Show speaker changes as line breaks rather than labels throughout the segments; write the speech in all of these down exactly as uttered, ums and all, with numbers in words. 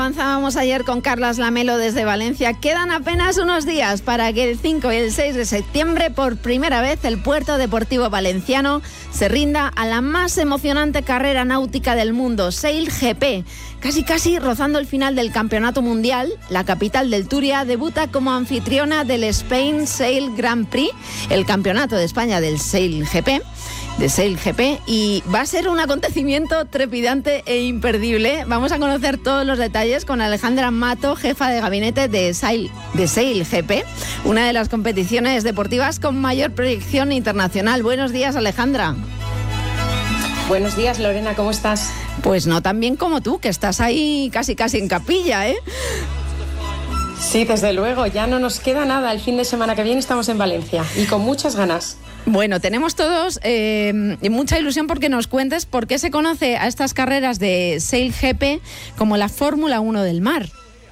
Avanzábamos ayer con Carlas Lamelo desde Valencia. Quedan apenas unos días para que el cinco y el seis de septiembre, por primera vez, el Puerto Deportivo Valenciano se rinda a la más emocionante carrera náutica del mundo, Sail G P. Casi casi rozando el final del Campeonato Mundial, la capital del Turia debuta como anfitriona del Spain Sail Grand Prix, el Campeonato de España del Sail G P. de Sail G P, y va a ser un acontecimiento trepidante e imperdible. Vamos a conocer todos los detalles con Alejandra Mato, jefa de gabinete de Sail, de Sail G P, una de las competiciones deportivas con mayor proyección internacional. Buenos días, Alejandra.
Buenos días, Lorena, ¿cómo estás?
Pues no tan bien como tú, que estás ahí casi casi en capilla, ¿eh?
Sí, desde luego, ya no nos queda nada. El fin de semana que viene estamos en Valencia y con muchas ganas.
Bueno, tenemos todos eh, mucha ilusión porque nos cuentes por qué se conoce a estas carreras de Sail G P como la Fórmula uno del mar.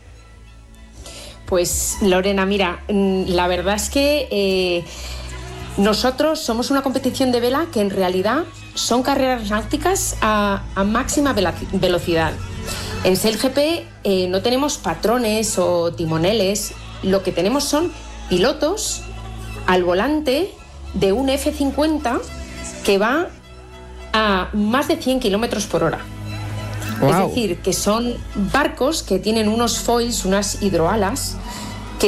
Pues, Lorena, mira, la verdad es que eh, nosotros somos una competición de vela que en realidad son carreras náuticas a, a máxima velocidad. En Sail G P eh, no tenemos patrones o timoneles, lo que tenemos son pilotos al volante de un F cincuenta que va a más de cien kilómetros por hora. Wow. Es decir, que son barcos que tienen unos foils, unas hidroalas,